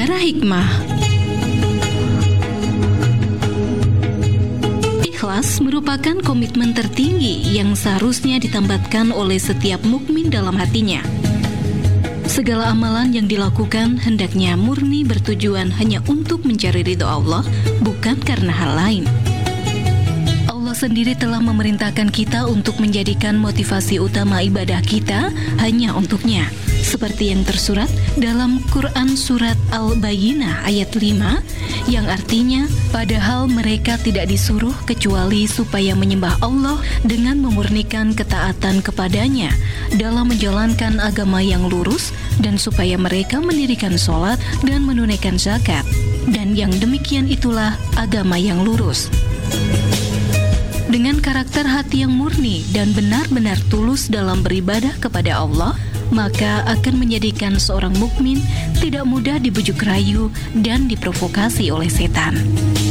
Mutiara Hikmah. Ikhlas merupakan komitmen tertinggi yang seharusnya ditambatkan oleh setiap mukmin dalam hatinya. Segala amalan yang dilakukan hendaknya murni bertujuan hanya untuk mencari ridho Allah, bukan karena hal lain. Allah sendiri telah memerintahkan kita untuk menjadikan motivasi utama ibadah kita hanya untuknya, seperti yang tersurat dalam Quran Surat Al-Bayyinah ayat 5, yang artinya, padahal mereka tidak disuruh kecuali supaya menyembah Allah dengan memurnikan ketaatan kepadanya dalam menjalankan agama yang lurus, dan supaya mereka mendirikan sholat dan menunaikan zakat, dan yang demikian itulah agama yang lurus. Dengan karakter hati yang murni dan benar-benar tulus dalam beribadah kepada Allah, maka akan menjadikan seorang mukmin tidak mudah dibujuk rayu dan diprovokasi oleh setan.